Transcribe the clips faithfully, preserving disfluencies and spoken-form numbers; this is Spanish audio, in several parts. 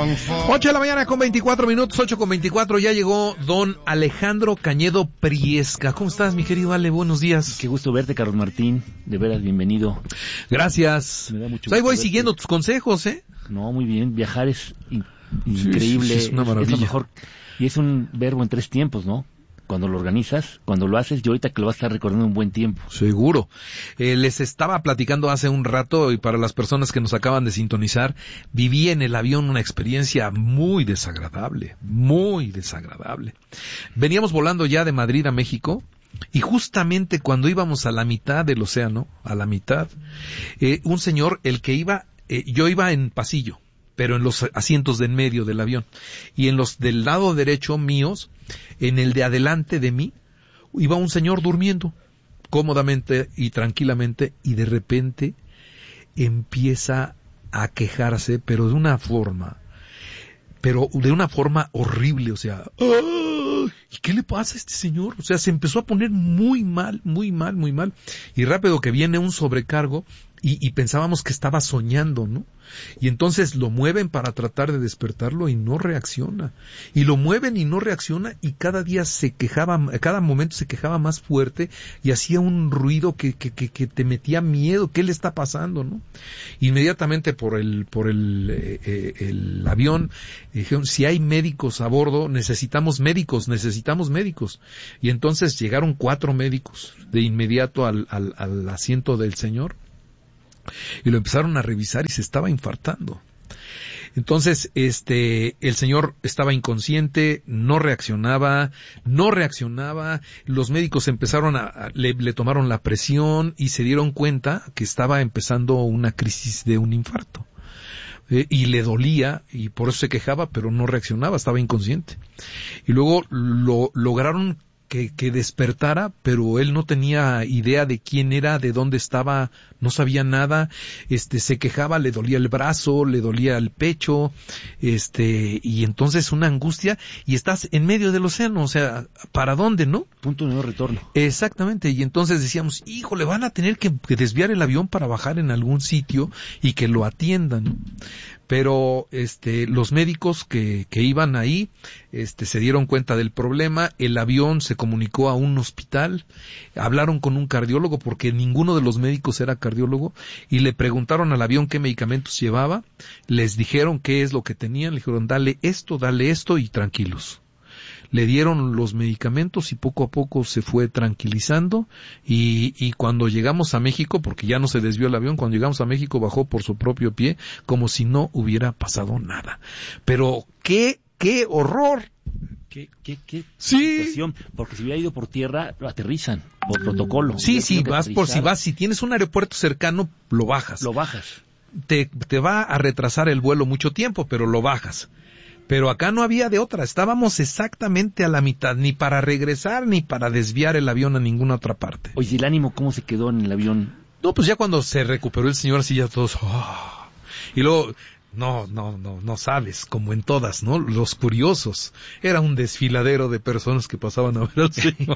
ocho de la mañana con veinticuatro minutos, ocho con veinticuatro, ya llegó don Alejandro Cañedo Priesca. ¿Cómo estás, mi querido Ale? Buenos días. Qué gusto verte, Carlos Martín. De veras, bienvenido. Gracias. Me da mucho Pues ahí voy gusto siguiendo verte. tus consejos, ¿eh? No, muy bien. Viajar es in- increíble. Sí, sí, es una maravilla. Es lo mejor. Y es un verbo en tres tiempos, ¿no? Cuando lo organizas, cuando lo haces, yo ahorita que lo vas a estar recordando un buen tiempo. Seguro. Eh, les estaba platicando hace un rato, y para las personas que nos acaban de sintonizar, viví en el avión una experiencia muy desagradable, muy desagradable. Veníamos volando ya de Madrid a México, y justamente cuando íbamos a la mitad del océano, a la mitad, eh, un señor, el que iba, eh, yo iba en pasillo, pero en los asientos de en medio del avión, y en los del lado derecho míos, en el de adelante de mí, iba un señor durmiendo cómodamente y tranquilamente, y de repente empieza a quejarse, pero de una forma, pero de una forma horrible, o sea, ¡ah! ¿Y qué le pasa a este señor? O sea, se empezó a poner muy mal, muy mal, muy mal, y rápido que viene un sobrecargo, y, y pensábamos que estaba soñando, ¿no? Y entonces lo mueven para tratar de despertarlo y no reacciona. Y lo mueven y no reacciona, y cada día se quejaba, cada momento se quejaba más fuerte y hacía un ruido que, que, que, que te metía miedo. ¿Qué le está pasando, no? Inmediatamente por el, por el, eh, el avión, dijeron, si hay médicos a bordo, necesitamos médicos, necesitamos médicos. Y entonces llegaron cuatro médicos de inmediato al, al, al asiento del señor, y lo empezaron a revisar y se estaba infartando. Entonces, este, el señor estaba inconsciente, no reaccionaba, no reaccionaba, los médicos empezaron a, a le, le tomaron la presión y se dieron cuenta que estaba empezando una crisis de un infarto. Eh, y le dolía, y por eso se quejaba, pero no reaccionaba, estaba inconsciente. Y luego lo lograron Que, que despertara, pero él no tenía idea de quién era, de dónde estaba, no sabía nada, este, se quejaba, le dolía el brazo, le dolía el pecho, este, y entonces una angustia, y estás en medio del océano, o sea, ¿para dónde, no? Punto de no retorno. Exactamente, y entonces decíamos, híjole, van a tener que, que desviar el avión para bajar en algún sitio y que lo atiendan, ¿no? Pero este, los médicos que, que iban ahí, este, se dieron cuenta del problema, el avión se comunicó a un hospital, hablaron con un cardiólogo porque ninguno de los médicos era cardiólogo, y le preguntaron al avión qué medicamentos llevaba, les dijeron qué es lo que tenían, le dijeron dale esto, dale esto y tranquilos. Le dieron los medicamentos y poco a poco se fue tranquilizando, y, y cuando llegamos a México, porque ya no se desvió el avión, cuando llegamos a México bajó por su propio pie, como si no hubiera pasado nada. Pero qué, qué horror. ¿Qué, qué, qué Sí. situación? Porque si hubiera ido por tierra, lo aterrizan por protocolo. Sí, Hubiera sí, tenido que vas por si aterrizar, vas, si tienes un aeropuerto cercano, lo bajas. Lo bajas. Te, te va a retrasar el vuelo mucho tiempo, pero lo bajas. Pero acá no había de otra, estábamos exactamente a la mitad, ni para regresar ni para desviar el avión a ninguna otra parte. Oye, ¿y el ánimo cómo se quedó en el avión? No, pues ya cuando se recuperó el señor, así ya todos... Oh. Y luego, no, no, no, no sabes, como en todas, ¿no? Los curiosos. Era un desfiladero de personas que pasaban a ver al señor.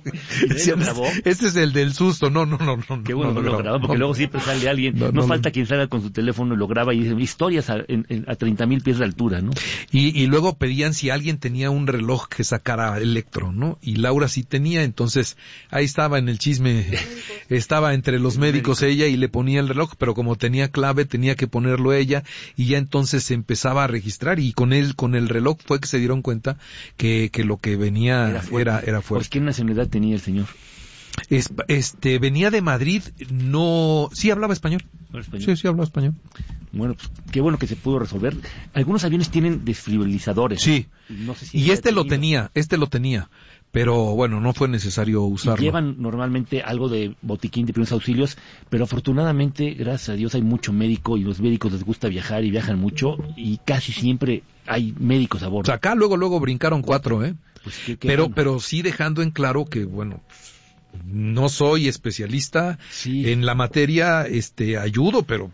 ¿Lo grabó? Este es el del susto, no, no, no. no Qué bueno no, que lo grabó, porque no, luego siempre sale alguien, no, no, no, falta no. quien salga con su teléfono y lo graba y dice historias a, en, en, a treinta mil pies de altura, ¿no? Y, y luego pedían si alguien tenía un reloj que sacara electro, ¿no? Y Laura sí tenía, entonces ahí estaba en el chisme, estaba entre los médicos ella y le ponía el reloj, pero como tenía clave tenía que ponerlo ella, y ya entonces se empezaba a registrar, y con él, con el reloj fue que se dieron cuenta que, que lo que venía era fuerte. Era, era fuerte. Pues, ¿qué nacionalidad tenía el señor? Es, este, venía de Madrid, no, sí hablaba español. español. Sí, sí hablaba español. Bueno, pues qué bueno que se pudo resolver. Algunos aviones tienen desfibriladores. Sí. No sé si y este lo tenido. tenía, este lo tenía. Pero bueno, no fue necesario usarlo. Y llevan normalmente algo de botiquín de primeros auxilios, pero afortunadamente, gracias a Dios, hay mucho médico, y los médicos les gusta viajar y viajan mucho, y casi siempre hay médicos a bordo. O sea, acá luego, luego brincaron cuatro, ¿eh? Pues qué, qué pero, bueno. pero sí dejando en claro que, bueno, no soy especialista sí. en la materia, este, ayudo, pero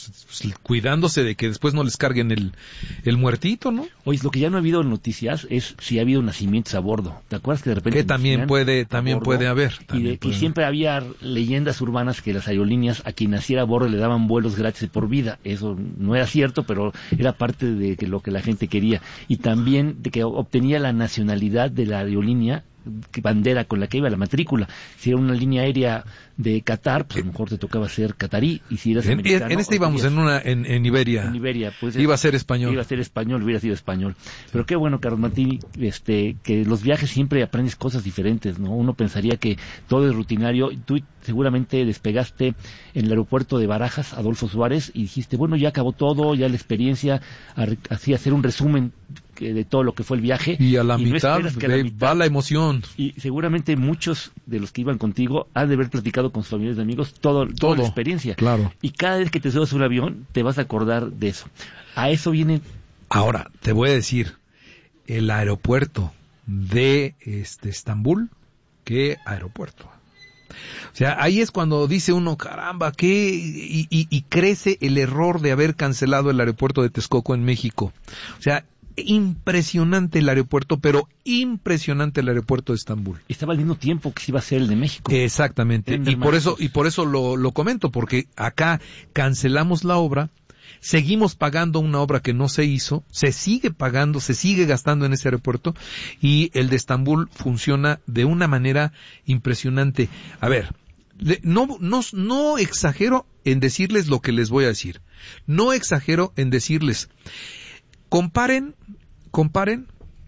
pues, pues, cuidándose de que después no les carguen el, el muertito, ¿no? Oye, lo que ya no ha habido en noticias es si ha habido nacimientos a bordo. ¿Te acuerdas que de repente... Que también puede, también puede haber. También y, de, puede y siempre había leyendas urbanas que las aerolíneas a quien naciera a bordo le daban vuelos gratis por vida. Eso no era cierto, pero era parte de que lo que la gente quería. Y también de que obtenía la nacionalidad de la aerolínea, bandera con la que iba, la matrícula. Si era una línea aérea de Qatar, pues a lo mejor te tocaba ser catarí, y si eras en, americano... En este íbamos en una en, en Iberia. En Iberia, pues... Iba a ser español. Iba a ser español, hubiera sido español. Pero qué bueno, Carlos Martín, este, que los viajes siempre aprendes cosas diferentes, ¿no? Uno pensaría que todo es rutinario. Tú seguramente despegaste en el aeropuerto de Barajas, Adolfo Suárez, y dijiste, bueno, ya acabó todo, ya la experiencia, así hacer un resumen de todo lo que fue el viaje. Y a la, y mitad, no que a la mitad va la emoción. Y seguramente muchos de los que iban contigo han de haber platicado con sus familiares y amigos todo, todo, toda la experiencia. Claro. Y cada vez que te subas a un avión te vas a acordar de eso. A eso viene... Ahora, te voy a decir, el aeropuerto de este Estambul, ¿qué aeropuerto? O sea, ahí es cuando dice uno, caramba, ¿qué? Y, y, y crece el error de haber cancelado el aeropuerto de Texcoco en México. O sea, impresionante el aeropuerto, pero impresionante el aeropuerto de Estambul. Estaba al mismo tiempo que se iba a hacer el de México. Exactamente. Y por eso, y por eso lo, lo comento, porque acá cancelamos la obra, seguimos pagando una obra que no se hizo, se sigue pagando, se sigue gastando en ese aeropuerto, y el de Estambul funciona de una manera impresionante. A ver, no, no, no exagero en decirles lo que les voy a decir. No exagero en decirles, comparen, comparen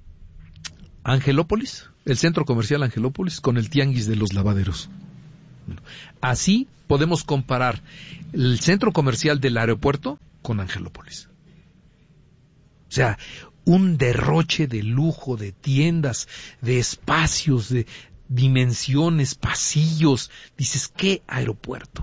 Angelópolis, el centro comercial Angelópolis, con el tianguis de los lavaderos. Así podemos comparar el centro comercial del aeropuerto con Angelópolis. O sea, un derroche de lujo, de tiendas, de espacios, de dimensiones, pasillos. Dices, ¿qué aeropuerto?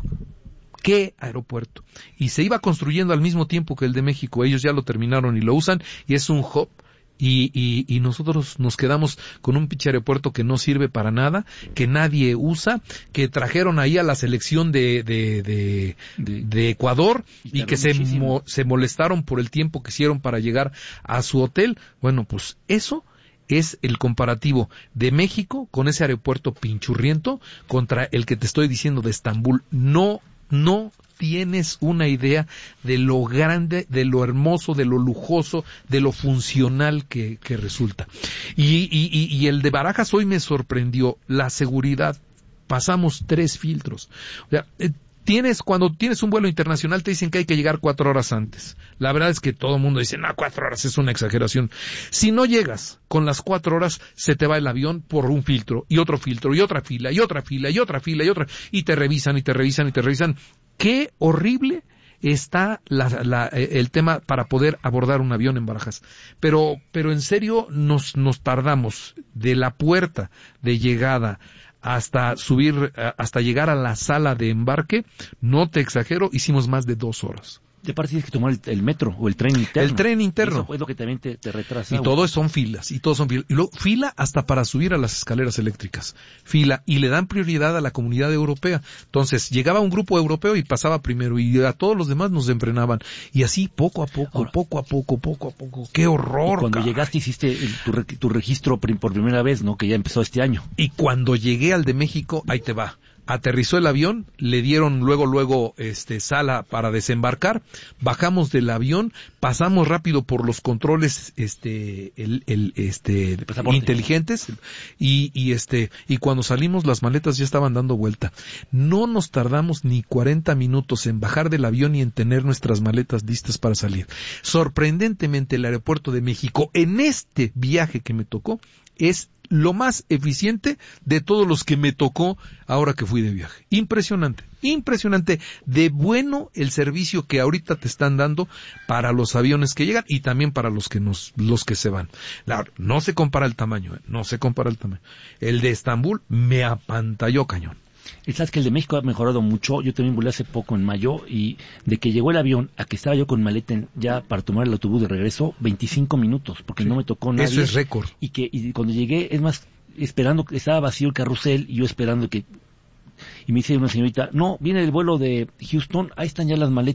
¿Qué aeropuerto? Y se iba construyendo al mismo tiempo que el de México. Ellos ya lo terminaron y lo usan, y es un hub. Y, y, y nosotros nos quedamos con un pinche aeropuerto que no sirve para nada, que nadie usa, que trajeron ahí a la selección de, de, de, de, de Ecuador, y, y que se, mo, se molestaron por el tiempo que hicieron para llegar a su hotel. Bueno, pues eso es el comparativo de México con ese aeropuerto pinchurriento contra el que te estoy diciendo de Estambul. No, no tienes una idea de lo grande, de lo hermoso, de lo lujoso, de lo funcional que, que resulta. Y, y, y el de Barajas hoy me sorprendió, la seguridad. Pasamos tres filtros. O sea, eh, tienes, cuando tienes un vuelo internacional te dicen que hay que llegar cuatro horas antes. La verdad es que todo el mundo dice, no, cuatro horas es una exageración. Si no llegas con las cuatro horas, se te va el avión por un filtro, y otro filtro, y otra fila, y otra fila, y otra fila, y otra, y te revisan, y te revisan, y te revisan. Qué horrible está la, la, el tema para poder abordar un avión en Barajas. Pero, pero en serio nos, nos tardamos de la puerta de llegada hasta subir, hasta llegar a la sala de embarque, no te exagero, hicimos más de dos horas. De parte tienes que tomar el, el metro o el tren interno. El tren interno. Eso es lo que también te, te retrasa. Y todo son filas, y todos son filas. Y luego fila hasta para subir a las escaleras eléctricas. Fila, y le dan prioridad a la comunidad europea. Entonces, llegaba un grupo europeo y pasaba primero, y a todos los demás nos enfrenaban. Y así, poco a poco, Ahora, poco a poco, poco a poco. ¡Qué horror! Y cuando caray. llegaste hiciste el, tu, tu registro por primera vez, ¿no? Que ya empezó este año. Y cuando llegué al de México, ahí te va. Aterrizó el avión, le dieron luego, luego, este, sala para desembarcar, bajamos del avión, pasamos rápido por los controles, este, el, el, este, inteligentes, y, y este, y cuando salimos las maletas ya estaban dando vuelta. No nos tardamos ni cuarenta minutos en bajar del avión y en tener nuestras maletas listas para salir. Sorprendentemente, el aeropuerto de México, en este viaje que me tocó, es lo más eficiente de todos los que me tocó ahora que fui de viaje. Impresionante, impresionante de bueno el servicio que ahorita te están dando para los aviones que llegan y también para los que nos, los que se van. Claro, no se compara el tamaño, ¿eh? no se compara el tamaño. El de Estambul me apantalló cañón. Y sabes que el de México ha mejorado mucho. Yo también volé hace poco en mayo, y de que llegó el avión a que estaba yo con maleta en, ya para tomar el autobús de regreso, veinticinco minutos, porque sí, no me tocó nadie. Eso es récord. Y que y cuando llegué, es más, esperando, que estaba vacío el carrusel, y yo esperando que... Y me dice una señorita, no, viene el vuelo de Houston, ahí están ya las maletas.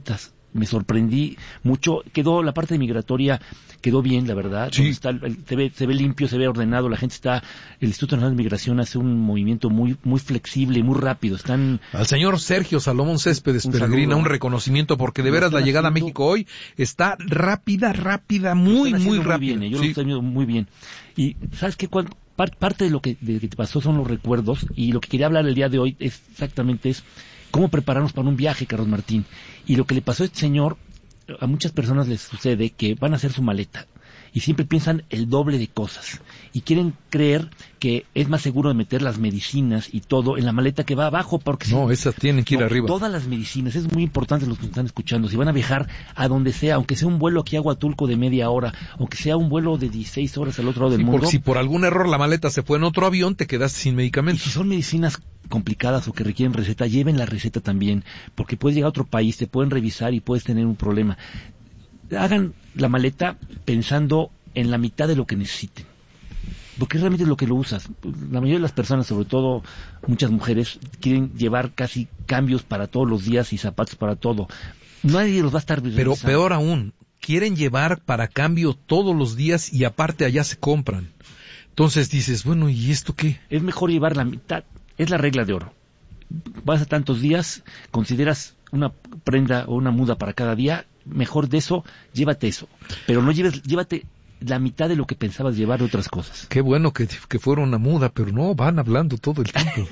me sorprendí mucho. Quedó la parte migratoria, quedó bien, la verdad. Sí. Está, el, se, ve, se ve limpio, se ve ordenado, la gente está, el Instituto Nacional de Migración hace un movimiento muy muy flexible, muy rápido. Están Al señor Sergio Salomón Céspedes un Peregrina, saludo. un reconocimiento, porque de Lo veras la están llegada haciendo, a México hoy está rápida, rápida, muy, lo están muy haciendo rápida. Muy bien, eh, yo Sí. lo estoy viendo muy bien. Y ¿sabes qué? Cuál, par, parte de lo que, de, que te pasó son los recuerdos, y lo que quería hablar el día de hoy es exactamente es cómo prepararnos para un viaje, Carlos Martín. Y lo que le pasó a este señor, a muchas personas les sucede que van a hacer su maleta y siempre piensan el doble de cosas y quieren creer que es más seguro de meter las medicinas y todo en la maleta que va abajo, porque No, si, esas tienen que ir no, arriba. todas las medicinas, es muy importante los que están escuchando, si van a viajar a donde sea, aunque sea un vuelo aquí a Huatulco de media hora, aunque sea un vuelo de dieciséis horas al otro lado del Sí, mundo, porque si por algún error la maleta se fue en otro avión, te quedaste sin y medicamentos. si son medicinas complicadas o que requieren receta, lleven la receta también, porque puedes llegar a otro país, te pueden revisar y puedes tener un problema. Hagan la maleta pensando en la mitad de lo que necesiten, porque realmente es lo que lo usas. La mayoría de las personas, sobre todo muchas mujeres, quieren llevar casi cambios para todos los días y zapatos para todo. Nadie los va a estar Pero revisando. peor aún, quieren llevar para cambio todos los días y aparte allá se compran. Entonces dices, bueno, ¿y esto qué? Es mejor llevar la mitad, es la regla de oro. Vas a tantos días, consideras una prenda o una muda para cada día, mejor de eso, llévate eso. Pero no lleves, llévate la mitad de lo que pensabas llevar de otras cosas. Qué bueno que, que fuera una muda, pero no, van hablando todo el tiempo.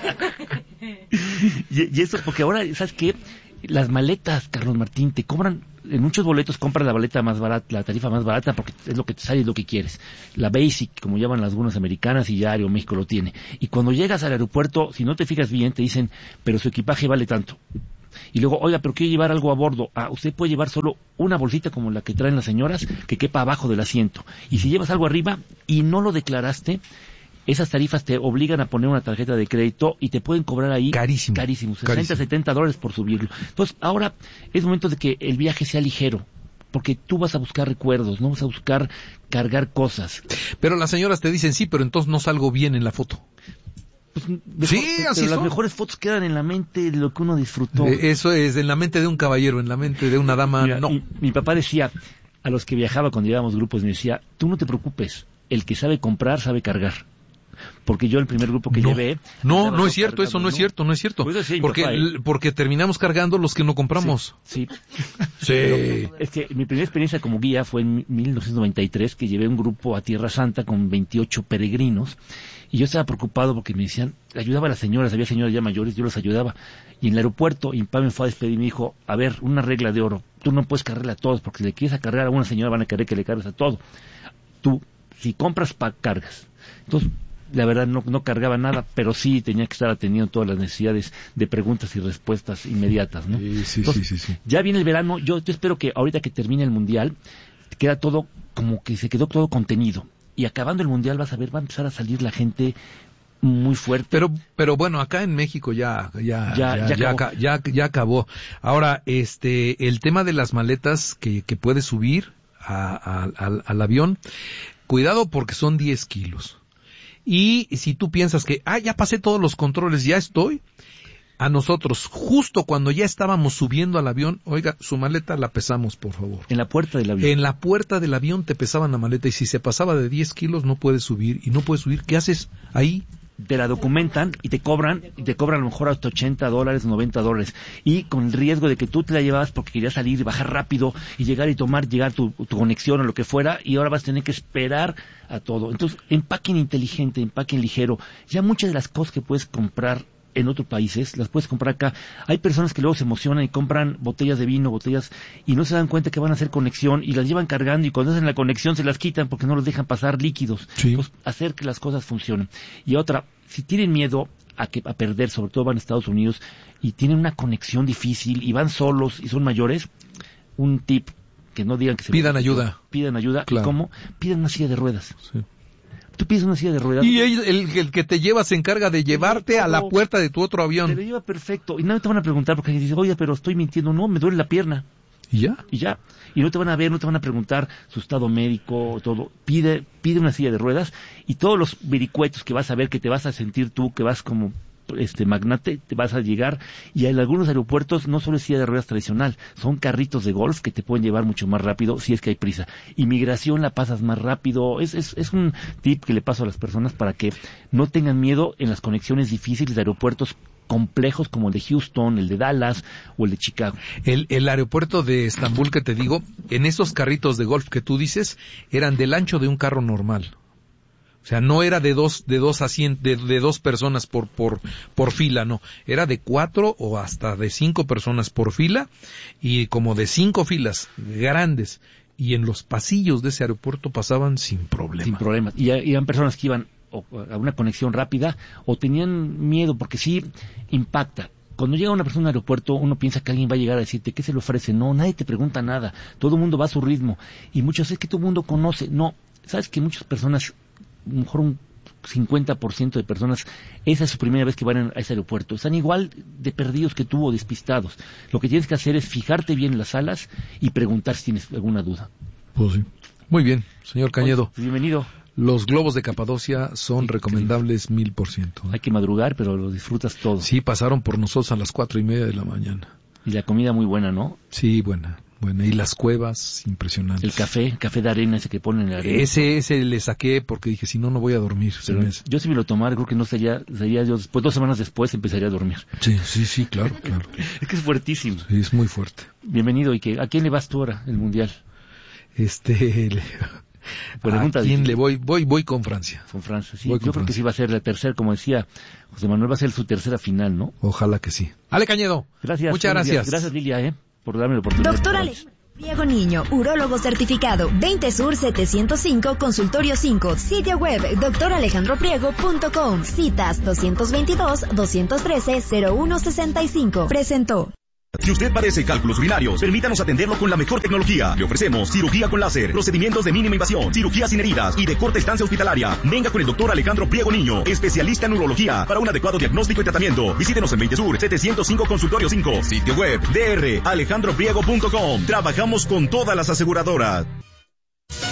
y, y eso, porque ahora, ¿sabes qué? Las maletas, Carlos Martín, te cobran, en muchos boletos compras la maleta más barata, la tarifa más barata, porque es lo que te sale, es lo que quieres. La Basic, como llaman las algunas americanas, y ya Aeroméxico lo tiene. Y cuando llegas al aeropuerto, si no te fijas bien, te dicen, pero su equipaje vale tanto. Y luego, oiga, pero quiero llevar algo a bordo. Ah, usted puede llevar solo una bolsita como la que traen las señoras, que quepa abajo del asiento. Y si llevas algo arriba y no lo declaraste, esas tarifas te obligan a poner una tarjeta de crédito y te pueden cobrar ahí Carísimo. carísimo, sesenta, Carísimo. setenta dólares por subirlo. Entonces, ahora es momento de que el viaje sea ligero, porque tú vas a buscar recuerdos, no vas a buscar cargar cosas. Pero las señoras te dicen, sí, pero entonces no salgo bien en la foto. Pues, mejor, Sí, pero así las son. mejores fotos quedan en la mente de lo que uno disfrutó. Eh, Eso es en la mente de un caballero, en la mente de una dama, Mira, no. mi, mi papá decía, a los que viajaba cuando llevábamos grupos, me decía, tú no te preocupes, el que sabe comprar sabe cargar. Porque yo el primer grupo que no, llevé... no, andaba no es yo cierto, eso cargando, no es cierto, no es cierto. Pues decía mi Porque, papá, ¿eh? l- porque terminamos cargando los que no compramos. Sí, Sí. es que mi primera experiencia como guía fue en mil novecientos noventa y tres, que llevé un grupo a Tierra Santa con veintiocho peregrinos, y yo estaba preocupado porque me decían, ayudaba a las señoras, había señoras ya mayores, yo los ayudaba, y en el aeropuerto, mi papá me fue a despedir y me dijo, a ver, una regla de oro, tú no puedes cargarle a todos, porque si le quieres cargar a una señora van a querer que le cargues a todo. Tú, si compras, pa cargas. Entonces, la verdad no, no cargaba nada, pero sí tenía que estar atendiendo todas las necesidades de preguntas y respuestas inmediatas, ¿no? Sí, sí, Entonces, sí, sí, sí. Ya viene el verano, yo, yo espero que ahorita que termine el Mundial, queda todo, como que se quedó todo contenido. Y acabando el Mundial vas a ver, va a empezar a salir la gente muy fuerte. Pero, pero bueno, acá en México ya, ya, Ya- ya, ya ya, acabó. aca- ya- ya acabó. Ahora, este, el tema de las maletas que, que puedes subir a- a- al, al avión, cuidado porque son diez kilos. Y si tú piensas que, ah, ya pasé todos los controles, ya estoy, a nosotros, justo cuando ya estábamos subiendo al avión, oiga, su maleta la pesamos, por favor. En la puerta del avión. En la puerta del avión te pesaban la maleta y si se pasaba de diez kilos no puedes subir y no puedes subir. ¿Qué haces ahí? Te la documentan y te cobran, y te cobran a lo mejor hasta ochenta dólares, noventa dólares, y con el riesgo de que tú te la llevabas porque querías salir y bajar rápido y llegar y tomar, llegar tu, tu conexión o lo que fuera, y ahora vas a tener que esperar a todo. Entonces, empaquen inteligente, empaquen ligero. Ya muchas de las cosas que puedes comprar en otros países, las puedes comprar acá. Hay personas que luego se emocionan y compran botellas de vino, botellas, y no se dan cuenta que van a hacer conexión y las llevan cargando y cuando hacen la conexión se las quitan porque no los dejan pasar líquidos. Sí. Entonces, hacer que las cosas funcionen. Y otra, si tienen miedo a, que, a perder, sobre todo van a Estados Unidos y tienen una conexión difícil y van solos y son mayores, un tip, que no digan que se... Pidan ayuda. Pidan ayuda. Claro. ¿Y cómo? Pidan una silla de ruedas. Sí. Tú pides una silla de ruedas. Y el, el, el que te lleva se encarga de llevarte a la puerta de tu otro Te lo avión. lleva perfecto. Y nadie te van a preguntar porque dices, oye, pero estoy mintiendo. No, me duele la pierna. ¿Y ya? Y ya. Y no te van a ver, no te van a preguntar su estado médico, todo. Pide, pide una silla de ruedas y todos los vericuetos que vas a ver, que te vas a sentir tú, que vas como este magnate, te vas a llegar, y en algunos aeropuertos no solo es silla de ruedas tradicional, son carritos de golf que te pueden llevar mucho más rápido si es que hay prisa. Inmigración la pasas más rápido, es, es, es un tip que le paso a las personas para que no tengan miedo en las conexiones difíciles de aeropuertos complejos como el de Houston, el de Dallas o el de Chicago. El, el aeropuerto de Estambul que te digo, en esos carritos de golf que tú dices, eran del ancho de un carro normal. O sea, no era de dos, de dos asientos, de, de dos personas por, por, por fila, no. Era de cuatro o hasta de cinco personas por fila, y como de cinco filas grandes. Y en los pasillos de ese aeropuerto pasaban sin problema. Sin problemas. Y, y eran personas que iban o, a una conexión rápida o tenían miedo, porque sí impacta. Cuando llega una persona al aeropuerto, uno piensa que alguien va a llegar a decirte qué se le ofrece. No, nadie te pregunta nada. Todo el mundo va a su ritmo. Y muchas veces que todo el mundo conoce. No, sabes que muchas personas, a lo mejor un cincuenta por ciento de personas, esa es su primera vez que van a ese aeropuerto. Están igual de perdidos que tú o despistados. Lo que tienes que hacer es fijarte bien en las salas y preguntar si tienes alguna duda. Pues sí. Muy bien, señor Cañedo. Oye, bienvenido. Los globos de Capadocia son sí, recomendables mil por ciento. Hay que madrugar, pero lo disfrutas todo. Sí, pasaron por nosotros a las cuatro y media de la mañana. Y la comida muy buena, ¿no? Sí, buena. Bueno, y las cuevas, impresionantes. El café, el café de arena ese que ponen en la arena. Ese, ese le saqué porque dije, si no, no voy a dormir. Yo si me lo tomara, creo que no sería, sería yo después, dos semanas después empezaría a dormir. Sí, sí, sí, claro, claro. Es que es fuertísimo. Sí, es muy fuerte. Bienvenido, y que, ¿a quién le vas tú ahora, el Mundial? Este, le, Pregunta ¿a quién difícil. le voy? Voy, voy con Francia. Con Francia, sí. Voy Yo con creo Francia. que sí va a ser la tercera, como decía José Manuel, va a ser su tercera final, ¿no? Ojalá que sí. Ale Cañedo. Gracias. Muchas gracias. Días. Gracias, Lilia, eh, por darme la oportunidad. Doctor Alejandro Priego Niño, urólogo certificado, veinte Sur setecientos cinco, Consultorio cinco, sitio web doctor alejandro priego punto com, citas dos veintidós, dos trece, cero uno sesenta y cinco. Presentó. Si usted padece cálculos urinarios, permítanos atenderlo con la mejor tecnología. Le ofrecemos cirugía con láser, procedimientos de mínima invasión, cirugía sin heridas y de corta estancia hospitalaria. Venga con el doctor Alejandro Priego Niño, especialista en urología, para un adecuado diagnóstico y tratamiento. Visítenos en veinte Sur setecientos cinco, Consultorio cinco, sitio web d r alejandro priego punto com. Trabajamos con todas las aseguradoras.